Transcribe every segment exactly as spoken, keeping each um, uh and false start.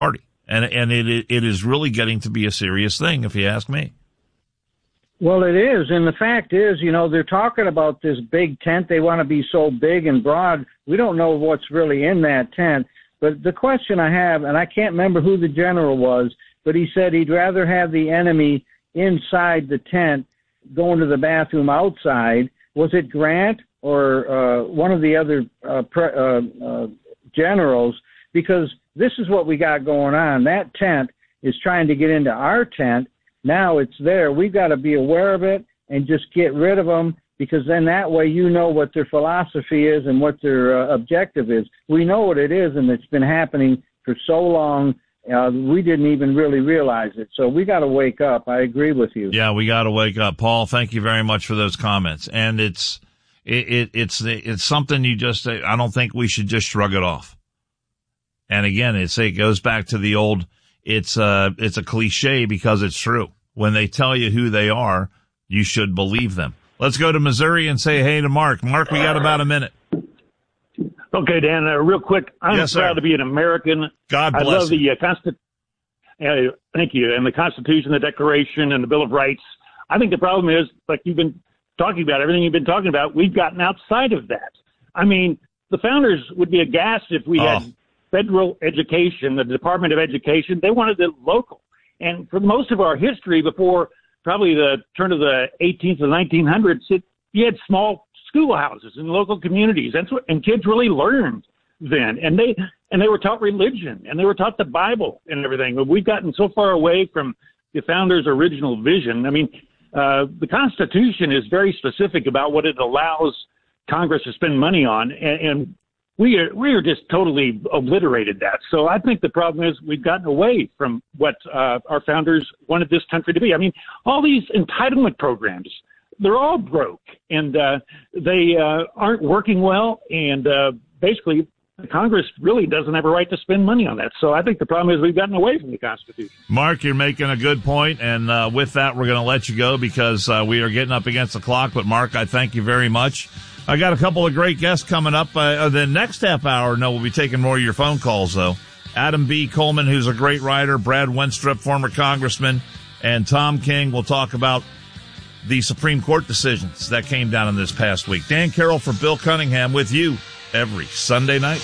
party. And, and it, it is really getting to be a serious thing, if you ask me. Well, it is. And the fact is, you know, they're talking about this big tent. They want to be so big and broad. We don't know what's really in that tent. But the question I have, and I can't remember who the general was, but he said he'd rather have the enemy inside the tent going to the bathroom outside. Was it Grant or uh, one of the other uh, pre- uh, uh, generals? Because this is what we got going on. That tent is trying to get into our tent. Now it's there. We've got to be aware of it and just get rid of them, because then that way you know what their philosophy is and what their uh, objective is. We know what it is, and it's been happening for so long, uh, we didn't even really realize it. So we got to wake up. I agree with you. Yeah, we got to wake up. Paul, thank you very much for those comments. And it's it, it it's it's something you just, I don't think we should just shrug it off. And again, it's, it goes back to the old, it's a, it's a cliche because it's true. When they tell you who they are, you should believe them. Let's go to Missouri and say hey to Mark. Mark, we got about a minute. Okay, Dan, uh, real quick. I'm yes, proud sir. to be an American. God bless I love you. the uh, Constitution. Uh, thank you. And the Constitution, the Declaration, and the Bill of Rights. I think the problem is, like you've been talking about, everything you've been talking about, we've gotten outside of that. I mean, the founders would be aghast if we oh. had federal education, the Department of Education. They wanted it local. And for most of our history, before probably the turn of the eighteenth and nineteen hundreds, it, you had small schoolhouses in local communities. That's what, and kids really learned then. And they and they were taught religion, and they were taught the Bible and everything. But we've gotten so far away from the founders' original vision. I mean, uh, the Constitution is very specific about what it allows Congress to spend money on, and, and we are we are just totally obliterated that. So I think the problem is we've gotten away from what uh, our founders wanted this country to be. I mean, all these entitlement programs, they're all broke, and uh, they uh, aren't working well, and uh, basically Congress really doesn't have a right to spend money on that. So I think the problem is we've gotten away from the Constitution. Mark, you're making a good point, and uh, with that, we're going to let you go because uh, we are getting up against the clock. But, Mark, I thank you very much. I got a couple of great guests coming up. Uh, the next half hour, no, we'll be taking more of your phone calls, though. Adam B. Coleman, who's a great writer, Brad Wenstrup, former congressman, and Tom King will talk about the Supreme Court decisions that came down in this past week. Dan Carroll for Bill Cunningham with you every Sunday night.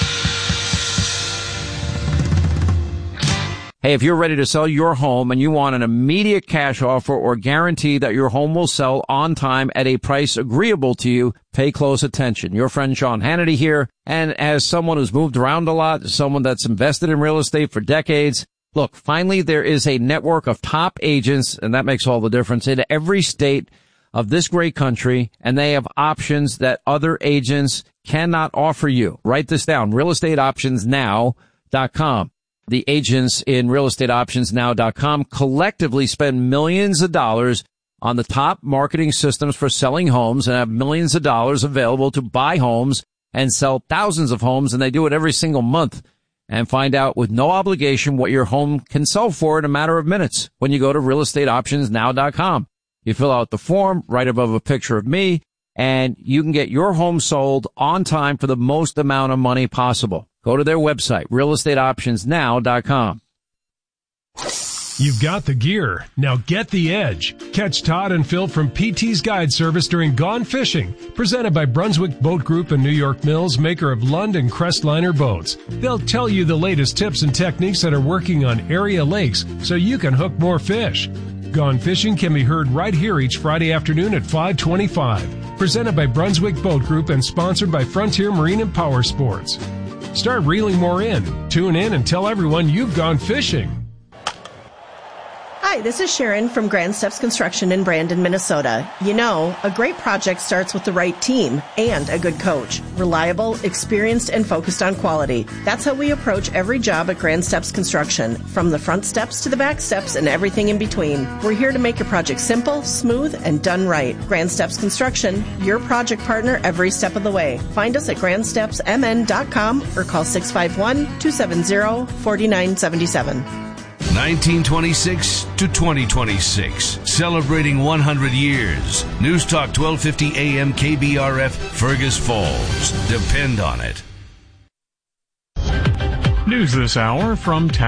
Hey, if you're ready to sell your home and you want an immediate cash offer or guarantee that your home will sell on time at a price agreeable to you, pay close attention. Your friend Sean Hannity here. And as someone who's moved around a lot, someone that's invested in real estate for decades, look, finally there is a network of top agents, and that makes all the difference, in every state of this great country, and they have options that other agents cannot offer you. Write this down, real estate options now dot com. The agents in real estate options now dot com collectively spend millions of dollars on the top marketing systems for selling homes and have millions of dollars available to buy homes and sell thousands of homes, and they do it every single month. And find out with no obligation what your home can sell for in a matter of minutes when you go to real estate options now dot com. You fill out the form right above a picture of me, and you can get your home sold on time for the most amount of money possible. Go to their website, real estate options now dot com. You've got the gear. Now get the edge. Catch Todd and Phil from P T's Guide Service during Gone Fishing, presented by Brunswick Boat Group and New York Mills, maker of Lund and Crestliner boats. They'll tell you the latest tips and techniques that are working on area lakes so you can hook more fish. Gone Fishing can be heard right here each Friday afternoon at five twenty-five. Presented by Brunswick Boat Group and sponsored by Frontier Marine and Power Sports. Start reeling more in. Tune in and tell everyone you've gone fishing. Hi, this is Sharon from Grand Steps Construction in Brandon, Minnesota. You know, a great project starts with the right team and a good coach. Reliable, experienced, and focused on quality. That's how we approach every job at Grand Steps Construction, from the front steps to the back steps and everything in between. We're here to make your project simple, smooth, and done right. Grand Steps Construction, your project partner every step of the way. Find us at grand steps m n dot com or call six five one, two seven zero, four nine seven seven. nineteen twenty-six to twenty twenty-six, celebrating one hundred years. News Talk twelve fifty A M K B R F, Fergus Falls. Depend on it. News this hour from